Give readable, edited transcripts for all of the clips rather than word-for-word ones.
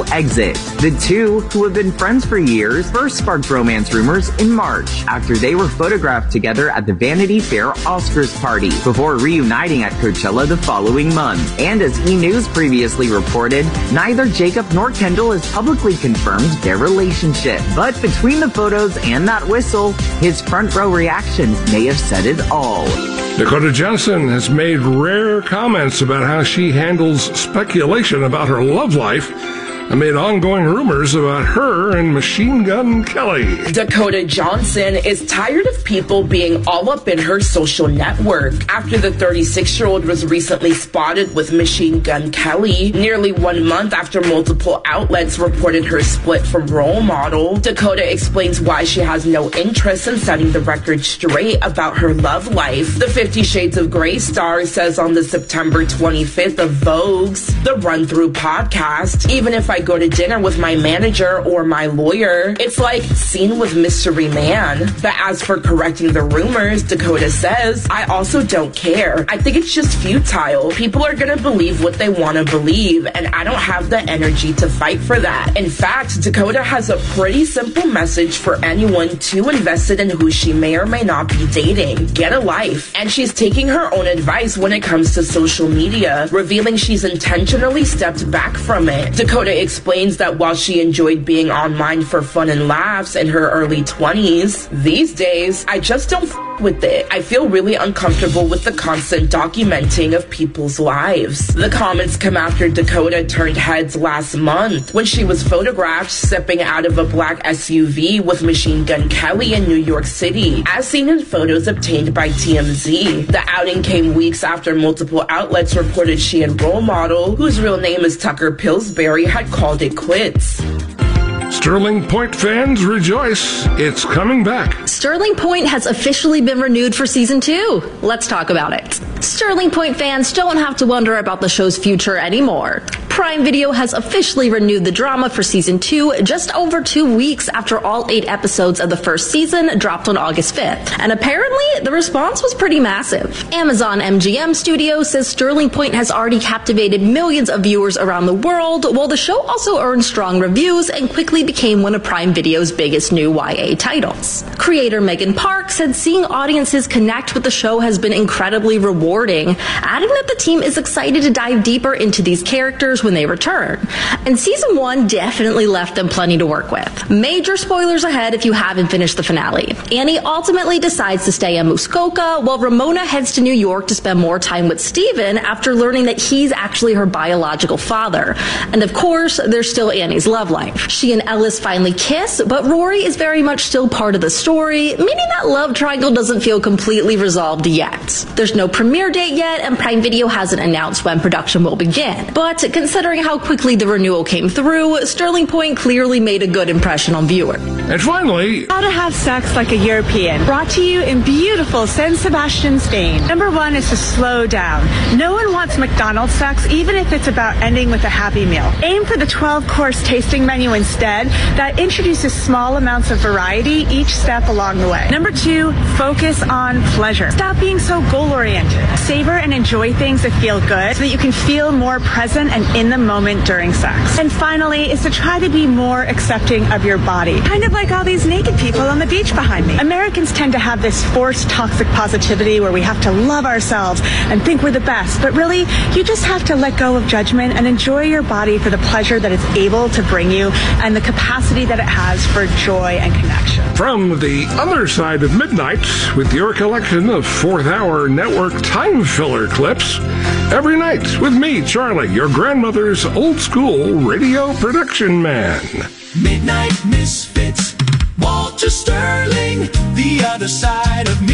exit. The two, who have been friends for years, first sparked romance rumors in March after they were photographed together at the Vanity Fair Oscars party before reuniting at Coachella the following month. And as E! News previously reported, neither Jacob nor Kendall has publicly confirmed their relationship. But between the photos and that whistle, his front row reaction may have said it all. Dakota Johnson has made rare comments about how she handles speculation about her love life amid ongoing rumors about her and Machine Gun Kelly. Dakota Johnson is tired of people being all up in her social network after the 36-year-old was recently spotted with Machine Gun Kelly. Nearly 1 month after multiple outlets reported her split from Role Model, Dakota explains why she has no interest in setting the record straight about her love life. The 50 Shades of Grey star says on the September 25th of Vogue's The Run-Through podcast, even if I go to dinner with my manager or my lawyer, it's like Scene with Mystery Man. But as for correcting the rumors, Dakota says, I also don't care. I think it's just futile. People are gonna believe what they want to believe, and I don't have the energy to fight for that. In fact, Dakota has a pretty simple message for anyone too invested in who she may or may not be dating. Get a life. And she's taking her own advice when it comes to social media, revealing she's intentionally stepped back from it. Dakota explains that while she enjoyed being online for fun and laughs in her early 20s, these days, I just don't with it. I feel really uncomfortable with the constant documenting of people's lives. The comments come after Dakota turned heads last month when she was photographed stepping out of a black SUV with Machine Gun Kelly in New York City, as seen in photos obtained by TMZ. The outing came weeks after multiple outlets reported she and Role Model, whose real name is Tucker Pillsbury, had called it quits. Sterling Point fans rejoice. It's coming back. Sterling Point has officially been renewed for season 2. Let's talk about it. Sterling Point fans don't have to wonder about the show's future anymore. Prime Video has officially renewed the drama for season 2 just over 2 weeks after all 8 episodes of the first season dropped on August 5th. And apparently, the response was pretty massive. Amazon MGM Studios says Sterling Point has already captivated millions of viewers around the world, while the show also earned strong reviews and quickly became one of Prime Video's biggest new YA titles. Creator Megan Park said seeing audiences connect with the show has been incredibly rewarding, adding that the team is excited to dive deeper into these characters when they return. And season 1 definitely left them plenty to work with. Major spoilers ahead if you haven't finished the finale. Annie ultimately decides to stay in Muskoka, while Ramona heads to New York to spend more time with Steven after learning that he's actually her biological father. And of course, there's still Annie's love life. She and Ellis finally kiss, but Rory is very much still part of the story, meaning that love triangle doesn't feel completely resolved yet. There's no premiere date yet, and Prime Video hasn't announced when production will begin. But considering how quickly the renewal came through, Sterling Point clearly made a good impression on viewers. And finally, How to Have Sex Like a European, brought to you in beautiful San Sebastian, Spain. Number 1 is to slow down. No one wants McDonald's sex, even if it's about ending with a Happy Meal. Aim for the 12-course tasting menu instead that introduces small amounts of variety each step along the way. Number 2, focus on pleasure. Stop being so goal-oriented. Savor and enjoy things that feel good so that you can feel more present and in the moment during sex. And finally is to try to be more accepting of your body. Kind of like all these naked people on the beach behind me. Americans tend to have this forced toxic positivity where we have to love ourselves and think we're the best. But really, you just have to let go of judgment and enjoy your body for the pleasure that it's able to bring you and the capacity that it has for joy and connection. from the other side of midnight with your collection of fourth hour network time filler clips every night with me, Charlie, your grandmother's old school radio production man. Midnight Misfits, Walter Sterling, the other side of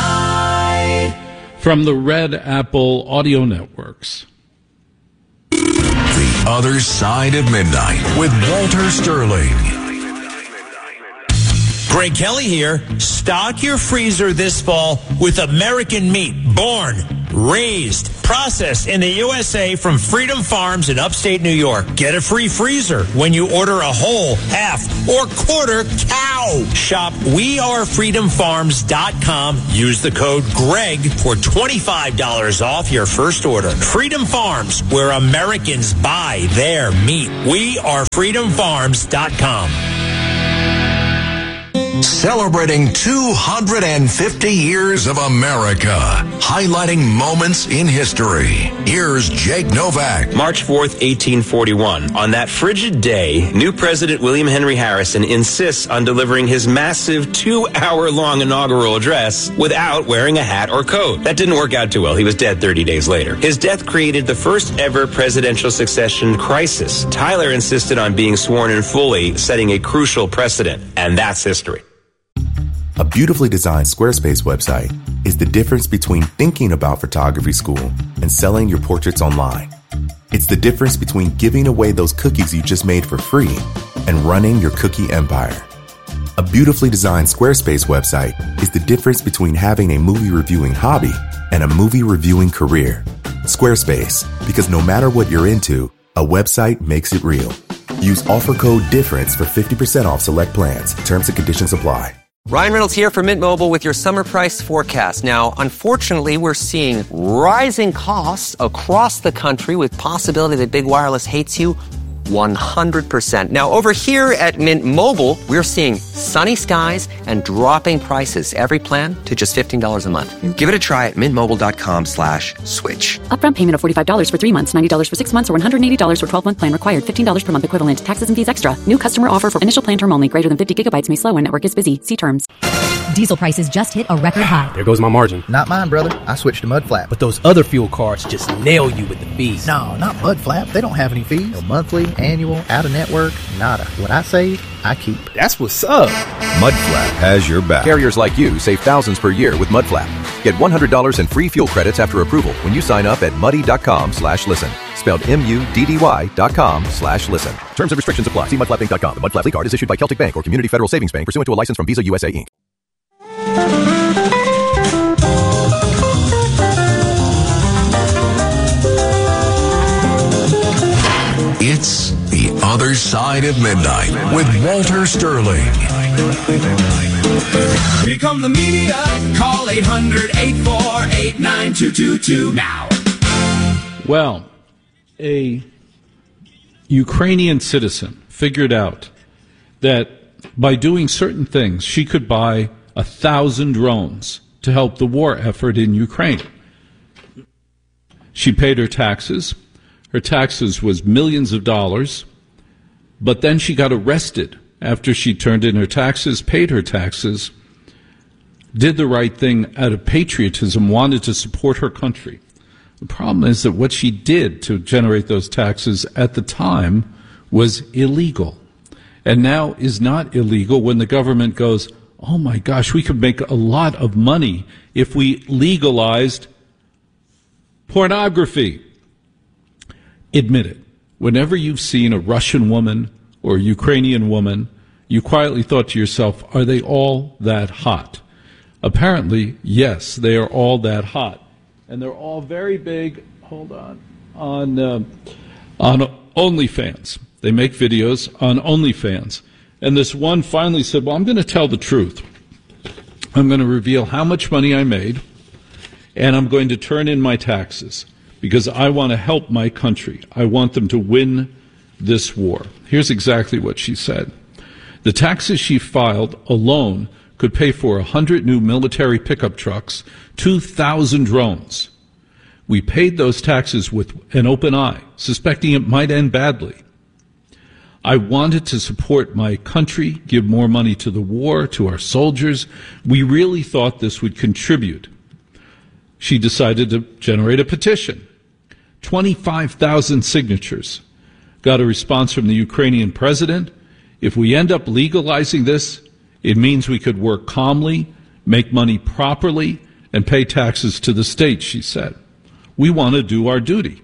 midnight. From the Red Apple Audio Networks. The Other Side of Midnight with Walter Sterling. Greg Kelly here. Stock your freezer this fall with American meat, born raised, processed in the USA from Freedom Farms in upstate New York. Get a free freezer when you order a whole, half, or quarter cow. Shop wearefreedomfarms.com. Use the code GREG for $25 off your first order. Freedom Farms, where Americans buy their meat. wearefreedomfarms.com. Celebrating 250 years of America, highlighting moments in history. Here's Jake Novak. March 4th, 1841. On that frigid day, new President William Henry Harrison insists on delivering his massive 2-hour-long inaugural address without wearing a hat or coat. That didn't work out too well. He was dead 30 days later. His death created the first ever presidential succession crisis. Tyler insisted on being sworn in fully, setting a crucial precedent. And that's history. A beautifully designed Squarespace website is the difference between thinking about photography school and selling your portraits online. It's the difference between giving away those cookies you just made for free and running your cookie empire. A beautifully designed Squarespace website is the difference between having a movie reviewing hobby and a movie reviewing career. Squarespace, because no matter what you're into, a website makes it real. Use offer code DIFFERENCE for 50% off select plans. Terms and conditions apply. Ryan Reynolds here from Mint Mobile with your summer price forecast. Now, unfortunately, we're seeing rising costs across the country with possibility that big wireless hates you 100%. Now, over here at Mint Mobile, we're seeing sunny skies and dropping prices. Every plan to just $15 a month. Give it a try at mintmobile.com/switch. Upfront payment of $45 for 3 months, $90 for 6 months, or $180 for 12-month plan required. $15 per month equivalent. Taxes and fees extra. New customer offer for initial plan term only. Greater than 50 gigabytes may slow when network is busy. See terms. Diesel prices just hit a record high. There goes my margin. Not mine, brother. I switched to Mud Flap. But those other fuel cards just nail you with the fees. No, not Mud Flap. They don't have any fees. No monthly, annual, out-of-network, nada. What I save, I keep. That's what's up. Mudflap has your back. Carriers like you save thousands per year with Mudflap. Get $100 in free fuel credits after approval when you sign up at muddy.com/listen. Spelled MUDDY.com/listen. Terms and restrictions apply. See mudflapinc.com. The Mudflap card is issued by Celtic Bank or Community Federal Savings Bank pursuant to a license from Visa USA Inc. It's The Other Side of Midnight with Walter Sterling. Here come the media. Call 800-848-9222 now. Well, a Ukrainian citizen figured out that by doing certain things, she could buy 1,000 drones to help the war effort in Ukraine. She paid her taxes. Her taxes was millions of dollars, but then she got arrested after she turned in her taxes, paid her taxes, did the right thing out of patriotism, wanted to support her country. The problem is that what she did to generate those taxes at the time was illegal, and now is not illegal when the government goes, oh my gosh, we could make a lot of money if we legalized pornography. Admit it. Whenever you've seen a Russian woman or a Ukrainian woman, you quietly thought to yourself, are they all that hot? Apparently, yes, they are all that hot. And they're all very big, on OnlyFans. They make videos on OnlyFans. And this one finally said, well, I'm going to tell the truth. I'm going to reveal how much money I made, and I'm going to turn in my taxes, because I want to help my country. I want them to win this war. Here's exactly what she said. The taxes she filed alone could pay for 100 new military pickup trucks, 2,000 drones. We paid those taxes with an open eye, suspecting it might end badly. I wanted to support my country, give more money to the war, to our soldiers. We really thought this would contribute. She decided to generate a petition. 25,000 signatures. Got a response from the Ukrainian president. If we end up legalizing this, it means we could work calmly, make money properly, and pay taxes to the state, she said. We want to do our duty.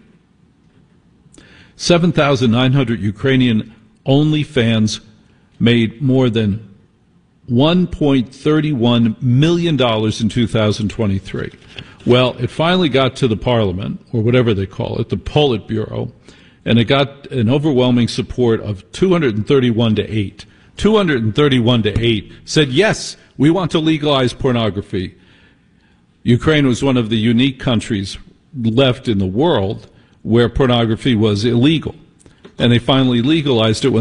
7,900 Ukrainian OnlyFans made more than $1.31 million in 2023. Well, it finally got to the parliament, or whatever they call it, the Politburo, and it got an overwhelming support of 231 to 8. 231 to 8 said, yes, we want to legalize pornography. Ukraine was one of the unique countries left in the world where pornography was illegal. And they finally legalized it when